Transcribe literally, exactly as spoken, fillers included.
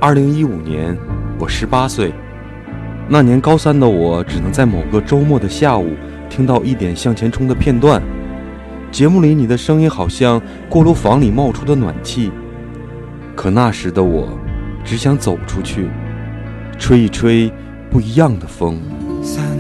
二零一五年，我十八岁。那年高三的我，只能在某个周末的下午听到一点向前冲的片段。节目里你的声音好像锅炉房里冒出的暖气，可那时的我，只想走出去，吹一吹不一样的风。 三